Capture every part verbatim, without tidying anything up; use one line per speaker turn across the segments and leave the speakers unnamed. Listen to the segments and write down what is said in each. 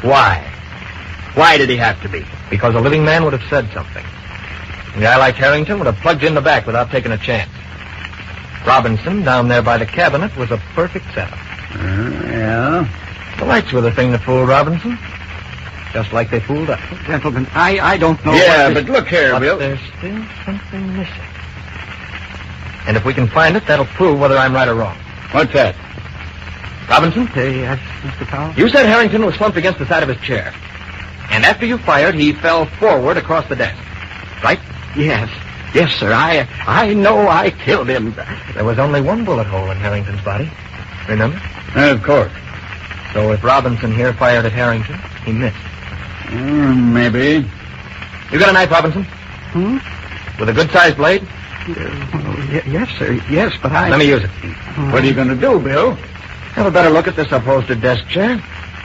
Why? Why did he have to be?
Because a living man would have said something. A guy like Harrington would have plugged in the back without taking a chance. Robinson, down there by the cabinet, was a perfect setup.
Uh, yeah?
The lights were the thing that fooled Robinson. Just like they fooled us.
Gentlemen, I, I don't know
Yeah,
what
but look here,
But
Bill.
there's still something missing. And if we can find it, that'll prove whether I'm right or wrong.
What's that?
Robinson?
Uh, yes, Mister Powell?
You said Harrington was slumped against the side of his chair. And after you fired, he fell forward across the desk. Right?
Yes. Yes, sir. I I know I killed him.
There was only one bullet hole in Harrington's body. Remember?
Uh, of course.
So if Robinson here fired at Harrington, he missed.
Mm, maybe.
You got a knife, Robinson?
Hmm?
With a good-sized blade?
Uh, well, y- yes, sir. Yes, but I...
Let me use it.
What are you going to do, Bill?
Have a better look at this upholstered desk chair.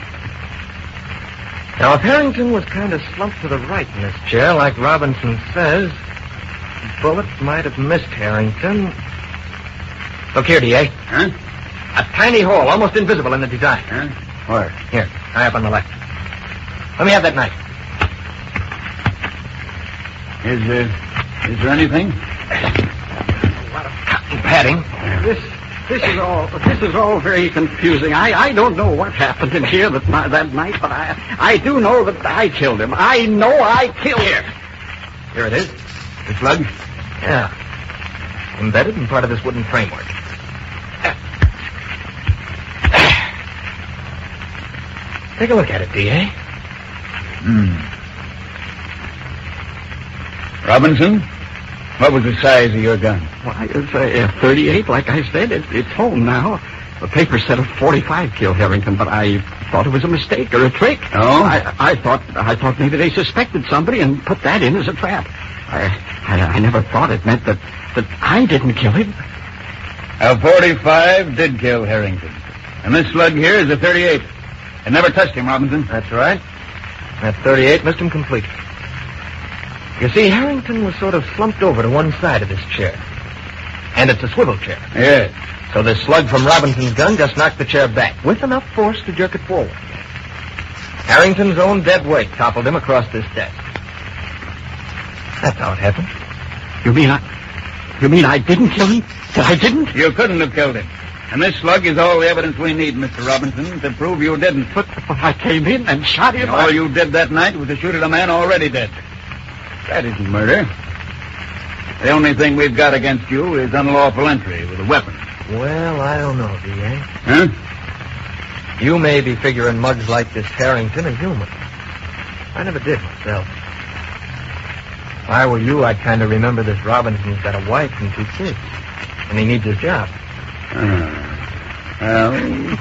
Now, if Harrington was kind of slumped to the right in this chair, like Robinson says, the bullet might have missed Harrington. Look here, D A.
Huh?
A tiny hole, almost invisible in the design.
Huh? Where?
Here, high up on the left. Let me have that knife.
Is, uh, is there anything?
A lot of cotton padding.
This this is all this is all very confusing. I, I don't know what happened in here that ni- that night, but I I do know that I killed him. I know I killed him.
Here it is.
The slug?
Yeah. Embedded in part of this wooden framework. Take a look at it, D A.
Hmm. Robinson, what was the size of your gun?
Why, it's a, a thirty-eight, like I said. It, it's home now. The paper said a forty-five killed Harrington, but I thought it was a mistake or a trick.
Oh?
I, I thought I thought maybe they suspected somebody and put that in as a trap. I, I, I never thought it meant that, that I didn't kill him.
A forty-five did kill Harrington. And this slug here is a thirty-eight. It never touched him, Robinson.
That's right. That thirty-eight missed him completely. You see, Harrington was sort of slumped over to one side of this chair. And it's a swivel chair.
Yes.
So this slug from Robinson's gun just knocked the chair back, with enough force to jerk it forward. Harrington's own dead weight toppled him across this desk. That's how it happened.
You mean I... You mean I didn't kill him? That I didn't?
You couldn't have killed him. And this slug is all the evidence we need, Mister Robinson, to prove you didn't.
But, but I came in and shot him.
And all you did that night was to shoot at a man already dead. That isn't murder. The only thing we've got against you is unlawful entry with a weapon.
Well, I don't know, D A.
Huh?
You may be figuring mugs like this Harrington are human. I never did myself. If I were you, I'd kind of remember this Robinson's got a wife and two kids. And he needs his job.
Uh, well,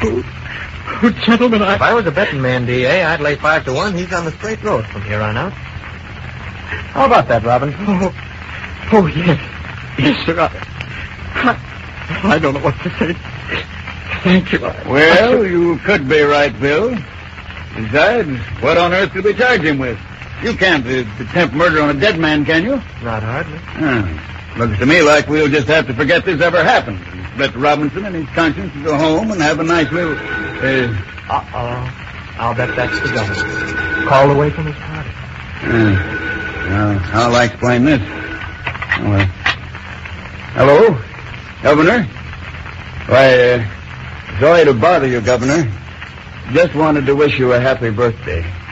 Oh, gentlemen, I...
If I was a betting man, D A, I'd lay five to one. He's on the straight road from here on out. How about that, Robinson?
Oh, oh yes. Yes, sir. I, I, I don't know what to say. Thank you. I,
well, you could be right, Bill. Besides, what on earth could we charge him with? You can't uh, attempt murder on a dead man, can you?
Not hardly.
Hmm. Looks to me like we'll just have to forget this ever happened. Let Robinson and his conscience go home and have a nice little... Uh,
Uh-oh. I'll bet that's the governor. Called away from his party.
uh, well, how will I explain this? Oh, well. Hello? Governor? Why, uh, sorry to bother you, Governor. Just wanted to wish you a happy birthday.